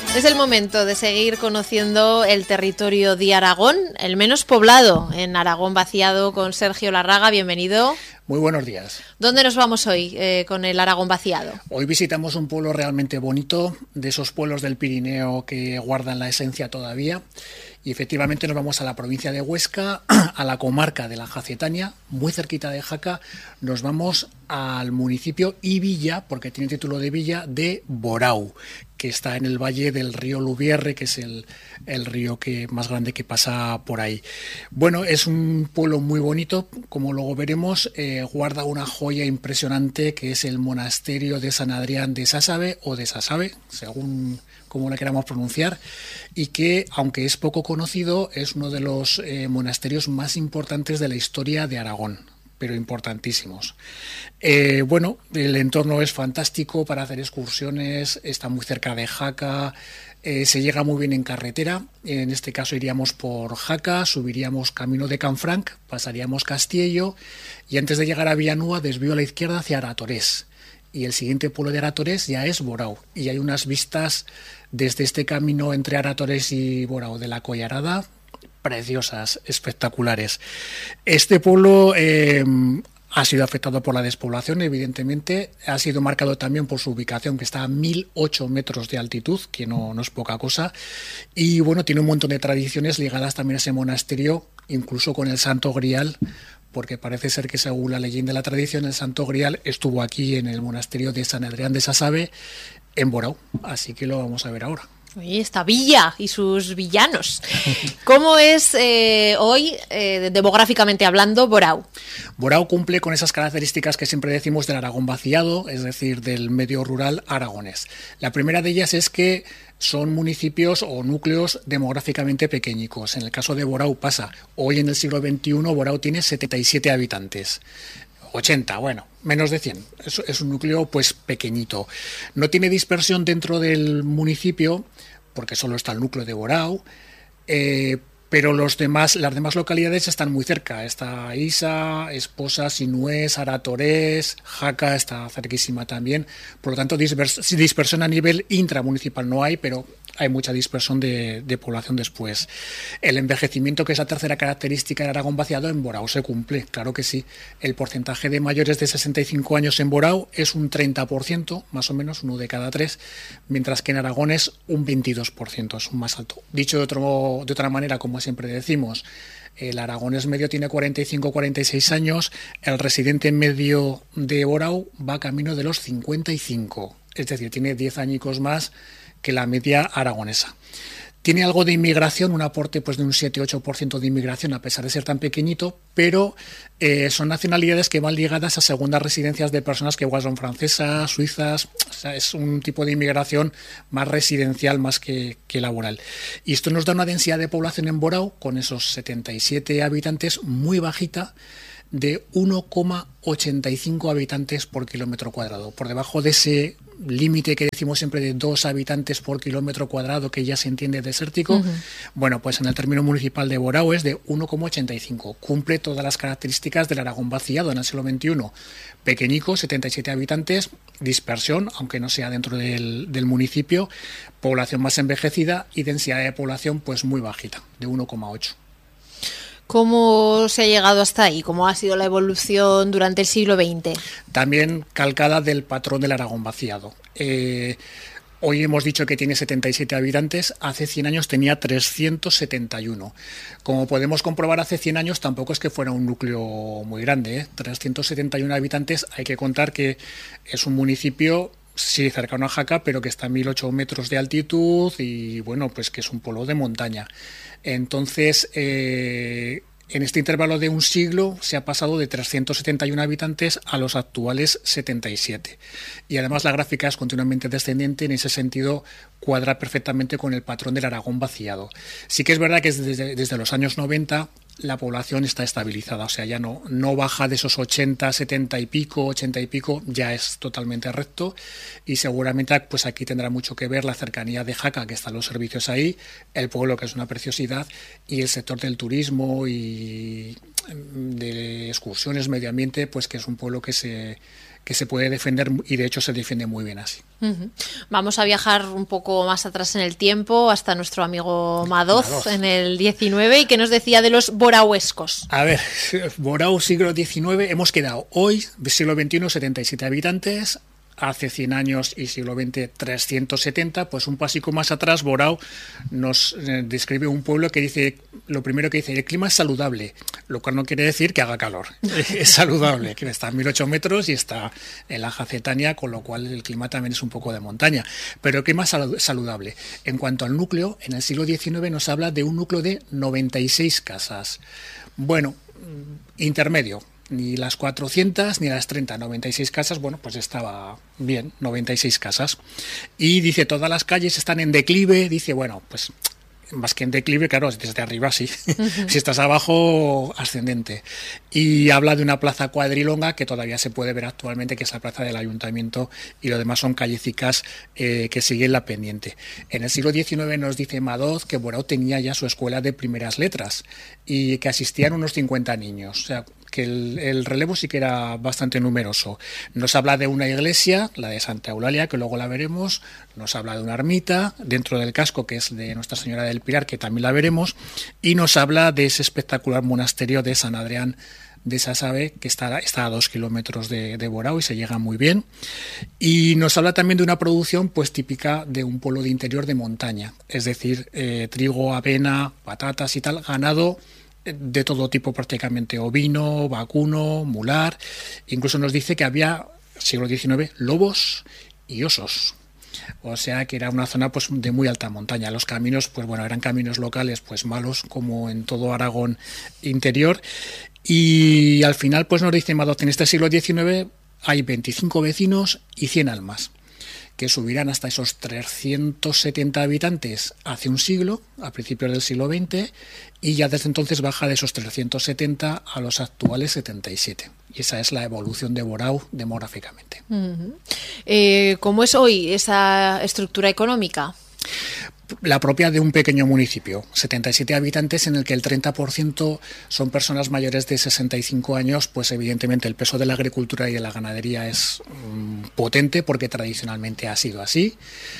Es el momento de seguir conociendo el territorio de Aragón, el menos poblado en Aragón Vaciado, con Sergio Larraga. Bienvenido. Muy buenos días. ¿Dónde nos vamos hoy con el Aragón Vaciado? Hoy visitamos un pueblo realmente bonito, de esos pueblos del Pirineo que guardan la esencia todavía. Y efectivamente nos vamos a la provincia de Huesca, a la comarca de la Jacetania, muy cerquita de Jaca. Nos vamos al municipio y villa, porque tiene título de villa, de Borau, que está en el valle del río Lubierre, que es el río más grande que pasa por ahí. Bueno, es un pueblo muy bonito, como luego veremos. Guarda una joya impresionante que es el monasterio de San Adrián de Sásabe o de Sasabe, según como la queramos pronunciar, y que, aunque es poco conocido, es uno de los monasterios más importantes de la historia de Aragón, pero importantísimos. Bueno, el entorno es fantástico para hacer excursiones, está muy cerca de Jaca, se llega muy bien en carretera. En este caso iríamos por Jaca, subiríamos camino de Canfranc, pasaríamos Castiello y antes de llegar a Villanueva desvío a la izquierda hacia Aratorés. Y el siguiente pueblo de Aratorés ya es Borau. Y hay unas vistas desde este camino entre Aratorés y Borau de la Collarada preciosas, espectaculares. Este pueblo ha sido afectado por la despoblación, evidentemente. Ha sido marcado también por su ubicación, que está a 1008 metros de altitud, que no es poca cosa. Y bueno, tiene un montón de tradiciones ligadas también a ese monasterio, incluso con el Santo Grial, porque parece ser que, según la leyenda y la tradición, el Santo Grial estuvo aquí en el monasterio de San Adrián de Sasabe, en Borau. Así que lo vamos a ver ahora. Oye, esta villa y sus villanos. ¿Cómo es hoy, demográficamente hablando, Borau? Borau cumple con esas características que siempre decimos del Aragón vaciado, es decir, del medio rural aragonés. La primera de ellas es que son municipios o núcleos demográficamente pequeñicos. En el caso de Borau pasa. Hoy, en el siglo XXI, Borau tiene 77 habitantes. 80, bueno, menos de 100. Es un núcleo pues pequeñito. No tiene dispersión dentro del municipio, porque solo está el núcleo de Borau, pero las demás localidades están muy cerca. Está Isa, Esposa, Sinués, Aratorés, Jaca está cerquísima también. Por lo tanto, dispersión a nivel intramunicipal no hay, pero hay mucha dispersión de población después. El envejecimiento, que es la tercera característica del Aragón vaciado, en Borau se cumple, claro que sí. El porcentaje de mayores de 65 años en Borau es un 30%, más o menos, 1 de cada 3, mientras que en Aragón es un 22%, es un más alto. Dicho de otra manera, como siempre decimos, el aragonés medio tiene 45-46 años, el residente medio de Borau va camino de los 55, es decir, tiene 10 añicos más que la media aragonesa. Tiene algo de inmigración, un aporte pues de un 7-8% de inmigración, a pesar de ser tan pequeñito, pero son nacionalidades que van ligadas a segundas residencias de personas que igual son francesas, suizas. O sea, es un tipo de inmigración más residencial más que laboral. Y esto nos da una densidad de población en Borau, con esos 77 habitantes, muy bajita, de 1,85 habitantes por kilómetro cuadrado, por debajo de ese límite que decimos siempre de 2 habitantes por kilómetro cuadrado, que ya se entiende desértico. Uh-huh. Bueno, pues en el término municipal de Borau es de 1,85. Cumple todas las características del Aragón vaciado en el siglo XXI. Pequeñico, 77 habitantes, dispersión, aunque no sea dentro del municipio, población más envejecida y densidad de población pues muy bajita, de 1,8. ¿Cómo se ha llegado hasta ahí? ¿Cómo ha sido la evolución durante el siglo XX? También calcada del patrón del Aragón vaciado. Hoy hemos dicho que tiene 77 habitantes, hace 100 años tenía 371. Como podemos comprobar, hace 100 años tampoco es que fuera un núcleo muy grande, 371 habitantes, hay que contar que es un municipio, sí, cercano a Jaca, pero que está a 1008 metros de altitud y bueno, pues que es un pueblo de montaña. Entonces, en este intervalo de un siglo se ha pasado de 371 habitantes a los actuales 77. Y además la gráfica es continuamente descendente, en ese sentido cuadra perfectamente con el patrón del Aragón vaciado. Sí que es verdad que desde los años 90 la población está estabilizada, o sea, ya no baja de esos 80, 70 y pico, 80 y pico, ya es totalmente recto, y seguramente pues aquí tendrá mucho que ver la cercanía de Jaca, que están los servicios ahí, el pueblo, que es una preciosidad, y el sector del turismo y de excursiones, medio ambiente, pues que es un pueblo que se que se puede defender y de hecho se defiende muy bien así. Vamos a viajar un poco más atrás en el tiempo hasta nuestro amigo Madoz en el 19 y que nos decía de los borauescos. A ver, Borau siglo XIX, hemos quedado hoy, siglo XXI, 77 habitantes. Hace 100 años y siglo XX 370, pues un pasico más atrás Borau nos describe un pueblo que dice, lo primero que dice, el clima es saludable, lo cual no quiere decir que haga calor, es saludable, que está a 1008 metros y está en la Jacetania, con lo cual el clima también es un poco de montaña, pero el clima es saludable. En cuanto al núcleo, en el siglo XIX nos habla de un núcleo de 96 casas. Bueno, intermedio. Ni las 400 ni las 30, 96 casas, bueno, pues estaba bien, 96 casas. Y dice, todas las calles están en declive, dice, bueno, pues más que en declive, claro, desde arriba sí, si estás abajo, ascendente. Y habla de una plaza cuadrilonga que todavía se puede ver actualmente, que es la plaza del ayuntamiento, y lo demás son callecicas que siguen la pendiente. En el siglo XIX nos dice Madoz que Borau tenía ya su escuela de primeras letras y que asistían unos 50 niños, o sea, que el relevo sí que era bastante numeroso. Nos habla de una iglesia, la de Santa Eulalia, que luego la veremos, nos habla de una ermita dentro del casco, que es de Nuestra Señora del Pilar, que también la veremos, y nos habla de ese espectacular monasterio de San Adrián de Sasabe, que está a 2 kilómetros de Borau y se llega muy bien. Y nos habla también de una producción pues típica de un pueblo de interior de montaña, es decir, trigo, avena, patatas y tal, ganado de todo tipo prácticamente, ovino, vacuno, mular. Incluso nos dice que había, siglo XIX, lobos y osos. O sea que era una zona pues de muy alta montaña. Los caminos, pues bueno, eran caminos locales pues malos, como en todo Aragón interior. Y al final pues nos dice Madoz, en este siglo XIX hay 25 vecinos y 100 almas, que subirán hasta esos 370 habitantes hace un siglo, a principios del siglo XX, y ya desde entonces baja de esos 370 a los actuales 77. Y esa es la evolución de Borau demográficamente. ¿Cómo es hoy esa estructura económica? La propia de un pequeño municipio, 77 habitantes en el que el 30% son personas mayores de 65 años, pues evidentemente el peso de la agricultura y de la ganadería es potente porque tradicionalmente ha sido así.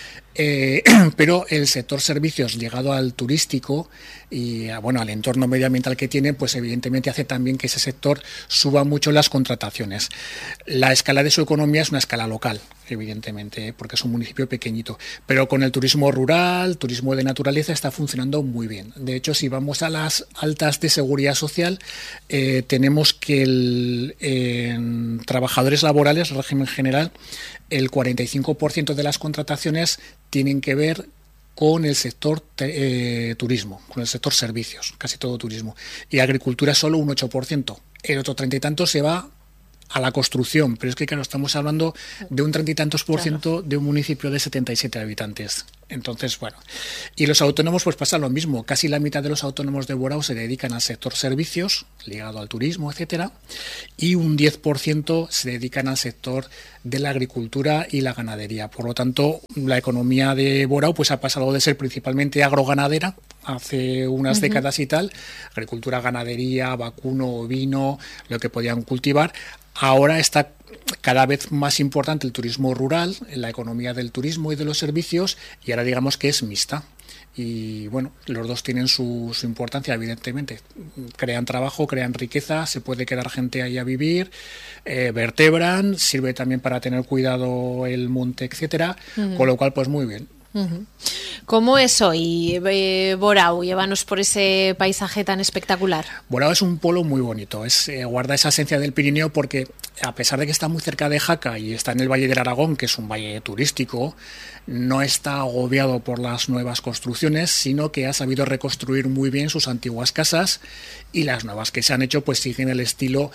Pero el sector servicios ligado al turístico y bueno, al entorno medioambiental que tiene, pues evidentemente hace también que ese sector suba mucho las contrataciones. La escala de su economía es una escala local, evidentemente, porque es un municipio pequeñito, pero con el turismo rural, turismo de naturaleza, está funcionando muy bien. De hecho, si vamos a las altas de seguridad social, tenemos que en trabajadores laborales, régimen general, el 45% de las contrataciones tienen que ver con el sector turismo, con el sector servicios, casi todo turismo. Y agricultura solo un 8%. El otro 30 y tanto se va a la construcción, pero es que claro, estamos hablando de un 30 y tantos por ciento de un municipio de 77 habitantes. Entonces, bueno, y los autónomos pues pasa lo mismo, casi la mitad de los autónomos de Borau se dedican al sector servicios, ligado al turismo, etcétera, y un 10% se dedican al sector de la agricultura y la ganadería. Por lo tanto, la economía de Borau pues ha pasado de ser principalmente agroganadera hace unas décadas y tal, agricultura, ganadería, vacuno, ovino, lo que podían cultivar. Ahora está cada vez más importante el turismo rural, la economía del turismo y de los servicios, y ahora digamos que es mixta. Y bueno, los dos tienen su importancia, evidentemente. Crean trabajo, crean riqueza, se puede quedar gente ahí a vivir, vertebran, sirve también para tener cuidado el monte, etcétera, con lo cual pues muy bien. ¿Cómo es hoy Borau? Llévanos por ese paisaje tan espectacular. Borau es un pueblo muy bonito, guarda esa esencia del Pirineo porque a pesar de que está muy cerca de Jaca y está en el Valle del Aragón, que es un valle turístico, no está agobiado por las nuevas construcciones, sino que ha sabido reconstruir muy bien sus antiguas casas, y las nuevas que se han hecho pues siguen el estilo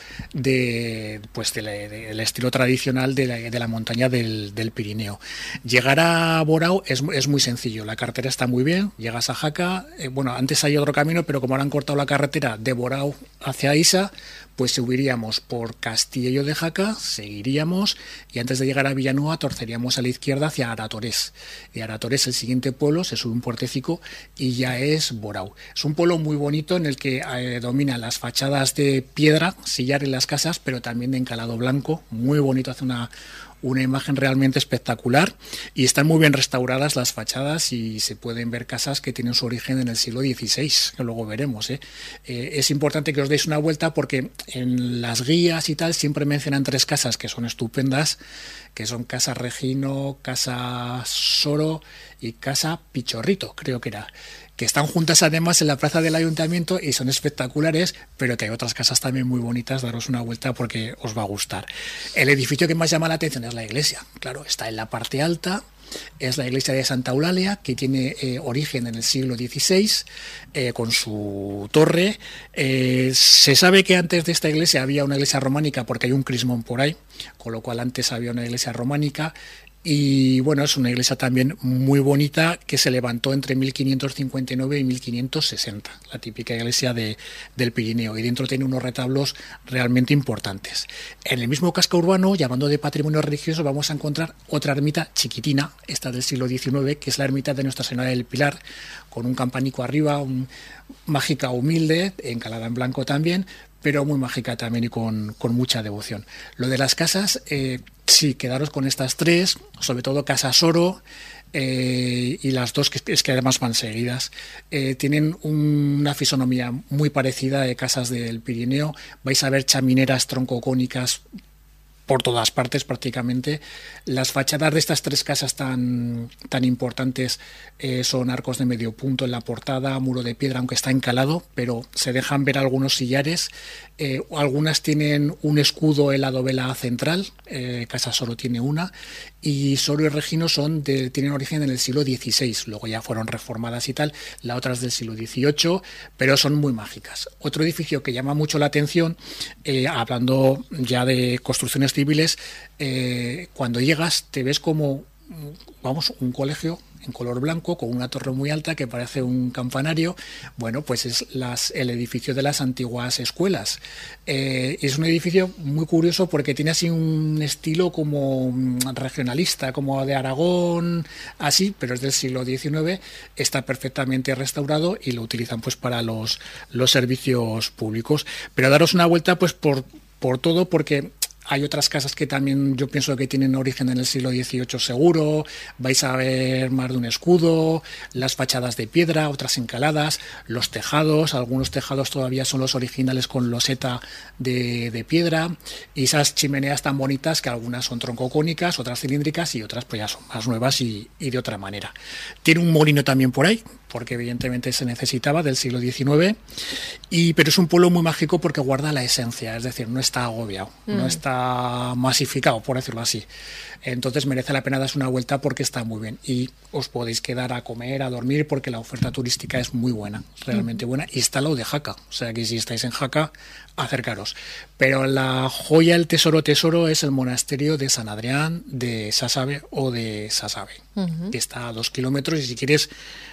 del estilo tradicional de la montaña del Pirineo. Llegar a Borau es muy sencillo. La carretera está muy bien, llegas a Jaca, bueno, antes hay otro camino, pero como ahora han cortado la carretera de Borao hacia Isa, pues subiríamos por Castillo de Jaca, seguiríamos y antes de llegar a Villanueva torceríamos a la izquierda hacia Aratorés. Y Aratorés, el siguiente pueblo, se sube un puertecico y ya es Borao. Es un pueblo muy bonito en el que dominan las fachadas de piedra, sillar en las casas, pero también de encalado blanco, muy bonito, hace una imagen realmente espectacular y están muy bien restauradas las fachadas y se pueden ver casas que tienen su origen en el siglo XVI, que luego veremos. Es importante que os deis una vuelta porque en las guías y tal siempre mencionan 3 casas que son estupendas, que son Casa Regino, Casa Soro y Casa Pichorrito, creo que era, que están juntas además en la plaza del ayuntamiento y son espectaculares, pero que hay otras casas también muy bonitas, daros una vuelta porque os va a gustar. El edificio que más llama la atención es la iglesia, claro, está en la parte alta, es la iglesia de Santa Eulalia, que tiene origen en el siglo XVI, con su torre. Se sabe que antes de esta iglesia había una iglesia románica porque hay un crismón por ahí, con lo cual antes había una iglesia románica. Y bueno, es una iglesia también muy bonita que se levantó entre 1559 y 1560, la típica iglesia del Pirineo, y dentro tiene unos retablos realmente importantes. En el mismo casco urbano, llamando de patrimonio religioso, vamos a encontrar otra ermita chiquitina, esta del siglo XIX, que es la ermita de Nuestra Señora del Pilar, con un campanico arriba, mágica, humilde, encalada en blanco también, pero muy mágica también y con mucha devoción. Lo de las casas, sí, quedaros con estas 3, sobre todo Casa Soro, y las 2 que además van seguidas. Tienen una fisonomía muy parecida de casas del Pirineo. Vais a ver chamineras troncocónicas por todas partes prácticamente. Las fachadas de estas 3 casas tan importantes son arcos de medio punto en la portada, muro de piedra, aunque está encalado, pero se dejan ver algunos sillares. Algunas tienen un escudo en la dovela central, Casa Soro tiene una, y Soro y Regino tienen origen en el siglo XVI, luego ya fueron reformadas y tal, la otra es del siglo XVIII, pero son muy mágicas. Otro edificio que llama mucho la atención, hablando ya de construcciones civiles, cuando llegas te ves como, vamos, un colegio en color blanco con una torre muy alta que parece un campanario. Bueno, pues es el edificio de las antiguas escuelas. Es un edificio muy curioso porque tiene así un estilo como regionalista, como de Aragón, así, pero es del siglo XIX, está perfectamente restaurado y lo utilizan pues para los servicios públicos. Pero daros una vuelta pues por todo, porque hay otras casas que también yo pienso que tienen origen en el siglo XVIII seguro, vais a ver más de un escudo, las fachadas de piedra, otras encaladas, los tejados, algunos tejados todavía son los originales con loseta de piedra, y esas chimeneas tan bonitas que algunas son troncocónicas, otras cilíndricas y otras pues ya son más nuevas y de otra manera. Tiene un molino también por ahí, porque evidentemente se necesitaba, del siglo XIX, pero es un pueblo muy mágico porque guarda la esencia, es decir, no está agobiado, no está masificado, por decirlo así. Entonces merece la pena darse una vuelta porque está muy bien y os podéis quedar a comer, a dormir, porque la oferta turística es muy buena, realmente buena, y está al lado de Jaca, o sea que si estáis en Jaca, acercaros. Pero la joya, el tesoro es el monasterio de San Adrián de Sasabe o de Sasabe, que está a 2 kilómetros, y si quieres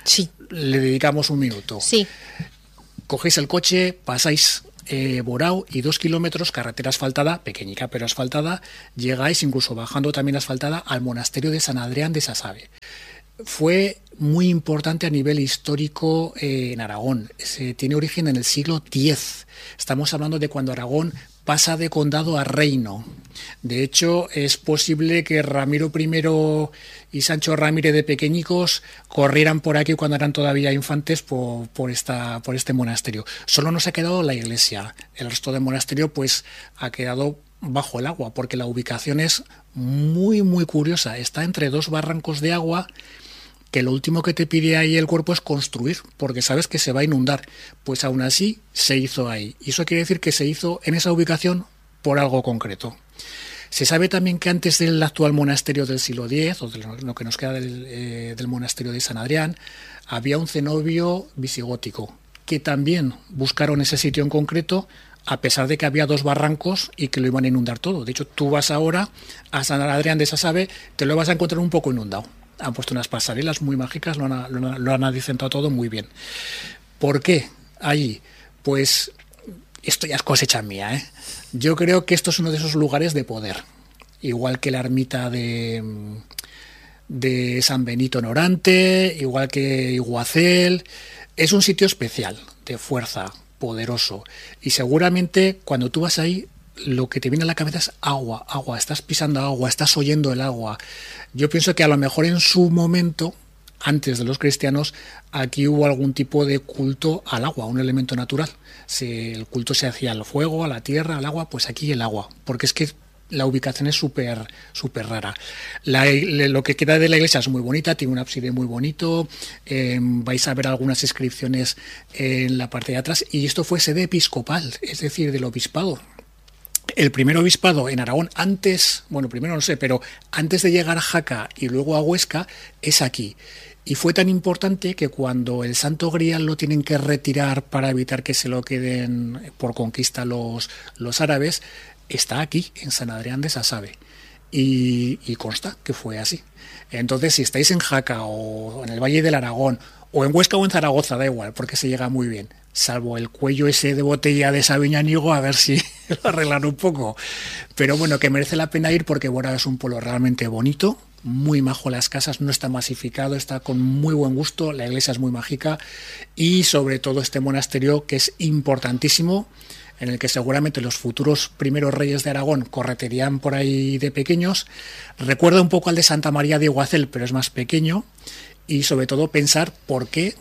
le dedicamos un minuto. Sí. Cogéis el coche, pasáis Borao y 2 kilómetros, carretera asfaltada, pequeñica pero asfaltada, llegáis, incluso bajando también asfaltada, al monasterio de San Adrián de Sasabe. Fue muy importante a nivel histórico en Aragón. Tiene origen en el siglo X. Estamos hablando de cuando Aragón pasa de condado a reino. De hecho, es posible que Ramiro I y Sancho Ramírez de pequeñicos corrieran por aquí cuando eran todavía infantes por este monasterio. Solo nos ha quedado la iglesia. El resto del monasterio pues ha quedado bajo el agua, porque la ubicación es muy, muy curiosa. Está entre 2 barrancos de agua, que lo último que te pide ahí el cuerpo es construir, porque sabes que se va a inundar. Pues aún así se hizo ahí. Y eso quiere decir que se hizo en esa ubicación por algo concreto. Se sabe también que antes del actual monasterio del siglo X, o de lo que nos queda del monasterio de San Adrián, había un cenobio visigótico, que también buscaron ese sitio en concreto, a pesar de que había 2 barrancos y que lo iban a inundar todo. De hecho, tú vas ahora a San Adrián de Sasabe, te lo vas a encontrar un poco inundado. Han puesto unas pasarelas muy mágicas, lo han adicentado todo muy bien. ¿Por qué allí? Pues esto ya es cosecha mía, ¿eh? Yo creo que esto es uno de esos lugares de poder. Igual que la ermita de San Benito en Orante, igual que Iguacel. Es un sitio especial, de fuerza, poderoso. Y seguramente cuando tú vas ahí, lo que te viene a la cabeza es agua, agua. Estás pisando agua, estás oyendo el agua. Yo pienso que a lo mejor en su momento, antes de los cristianos, aquí hubo algún tipo de culto al agua, un elemento natural. El culto se hacía al fuego, a la tierra, al agua, pues aquí el agua. Porque es que la ubicación es súper rara. Lo que queda de la iglesia es muy bonita, tiene un ábside muy bonito, vais a ver algunas inscripciones en la parte de atrás, y esto fue sede episcopal, es decir, del obispado. El primer obispado en Aragón, primero no sé, pero antes de llegar a Jaca y luego a Huesca, es aquí. Y fue tan importante que cuando el Santo Grial lo tienen que retirar para evitar que se lo queden por conquista los árabes, está aquí, en San Adrián de Sasabe, y consta que fue así. Entonces, si estáis en Jaca o en el Valle del Aragón, o en Huesca o en Zaragoza, da igual, porque se llega muy bien, salvo el cuello ese de botella de Sabiñánigo, a ver si lo arreglan un poco. Pero bueno, que merece la pena ir porque Borao es un pueblo realmente bonito, muy majo las casas, no está masificado, está con muy buen gusto, la iglesia es muy mágica, y sobre todo este monasterio que es importantísimo, en el que seguramente los futuros primeros reyes de Aragón correterían por ahí de pequeños. Recuerda un poco al de Santa María de Iguacel, pero es más pequeño, y sobre todo pensar por qué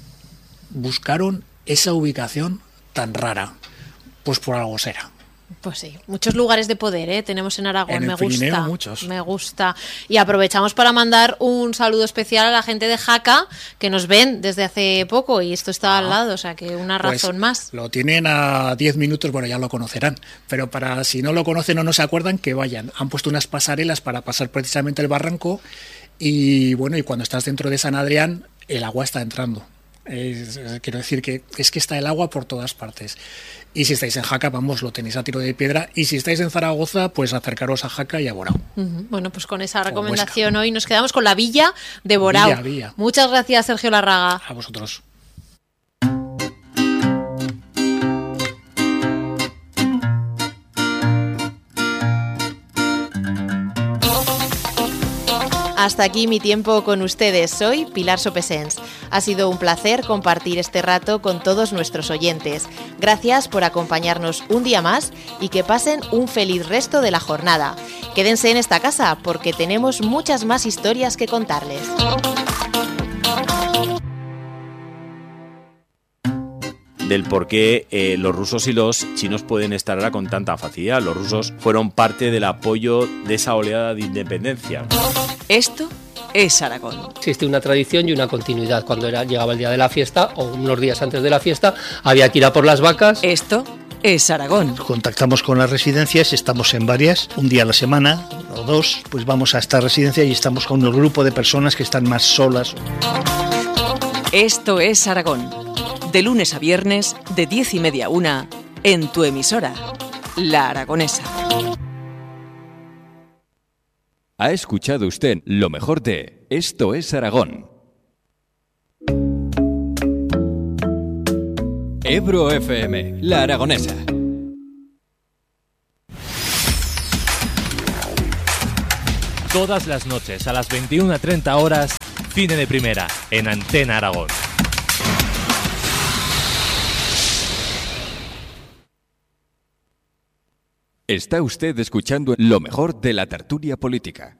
buscaron esa ubicación tan rara. Pues por algo será. Pues sí, muchos lugares de poder tenemos en Aragón, en el Pirineo, muchos. Me gusta. Y aprovechamos para mandar un saludo especial a la gente de Jaca, que nos ven desde hace poco, y esto está al lado, o sea que una razón más. Lo tienen a 10 minutos, bueno, ya lo conocerán, pero para si no lo conocen o no se acuerdan, que vayan. Han puesto unas pasarelas para pasar precisamente el barranco, y bueno, y cuando estás dentro de San Adrián, el agua está entrando. Quiero decir que es que está el agua por todas partes. Y si estáis en Jaca, vamos, lo tenéis a tiro de piedra. Y si estáis en Zaragoza, pues acercaros a Jaca y a Borao. Bueno, pues con esa recomendación hoy nos quedamos con la villa de Borao. Villa. Muchas gracias, Sergio Larraga. A vosotros. Hasta aquí mi tiempo con ustedes. Soy Pilar Sopesens. Ha sido un placer compartir este rato con todos nuestros oyentes. Gracias por acompañarnos un día más y que pasen un feliz resto de la jornada. Quédense en esta casa porque tenemos muchas más historias que contarles. Del por qué los rusos y los chinos pueden estar ahora con tanta facilidad. Los rusos fueron parte del apoyo de esa oleada de independencia. Esto es Aragón. Existe una tradición y una continuidad. Cuando llegaba el día de la fiesta o unos días antes de la fiesta, había que ir a por las vacas. Esto es Aragón. Contactamos con las residencias, estamos en varias, un día a la semana o dos, pues vamos a esta residencia y estamos con un grupo de personas que están más solas. Esto es Aragón. De lunes a viernes, de 10:30 a 1, en tu emisora, La Aragonesa. Ha escuchado usted lo mejor de Esto es Aragón. Ebro FM, La Aragonesa. Todas las noches a las 21:30 horas, cine de primera en Antena Aragón. Está usted escuchando lo mejor de la tertulia política.